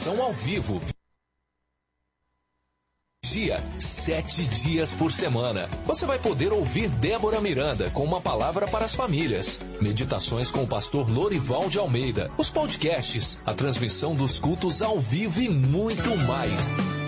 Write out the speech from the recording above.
transmissão ao vivo. Dia, 7 dias por semana. Você vai poder ouvir Débora Miranda com uma palavra para as famílias. Meditações com o pastor Lorival de Almeida. Os podcasts, a transmissão dos cultos ao vivo e muito mais.